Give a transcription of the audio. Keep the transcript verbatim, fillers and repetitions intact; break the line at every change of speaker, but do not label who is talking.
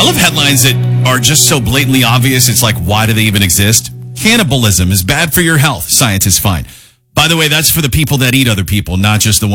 love headlines that are just so blatantly obvious. It's like, why do they even exist? Cannibalism is bad for your health. Science is fine. By the way, that's for the people that eat other people, not just the ones